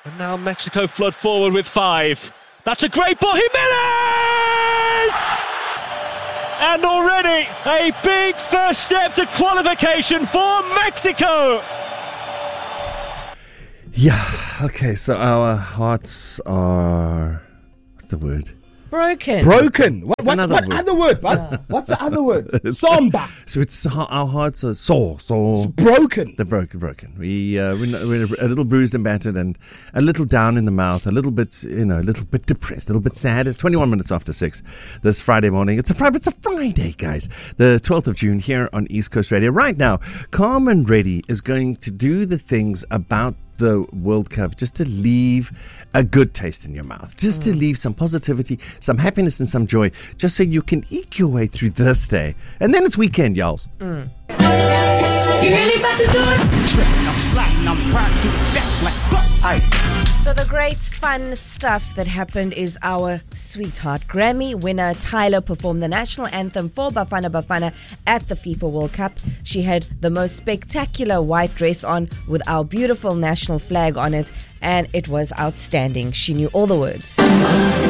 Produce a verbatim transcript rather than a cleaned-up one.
And now Mexico flood forward with five. That's a great ball, Jimenez! And already a big first step to qualification for Mexico. Yeah, okay, so our hearts are, what's the word? Broken. Broken. What, what, another what word. other word? What? What's the other word? Somber. So it's our hearts are sore, sore. Broken. They're broken, broken. We uh, we're, we're a little bruised and battered, and a little down in the mouth, a little bit, you know, a little bit depressed, a little bit sad. It's twenty-one minutes after six this Friday morning. It's a Friday, it's a Friday, guys. The twelfth of June here on East Coast Radio. Right now, Carmen Reddy is going to do the things about the World Cup just to leave a good taste in your mouth, just mm. to leave some positivity, some happiness and some joy, just so you can eke your way through this day. And then it's weekend, y'all. Mm. You really about to do it? Tripping, I'm sliding, I'm riding through the deck like, aye. So the great fun stuff that happened is our sweetheart Grammy winner Tyler performed the national anthem for Bafana Bafana at the FIFA World Cup. She had the most spectacular white dress on with our beautiful national flag on it, and it was outstanding. She knew all the words.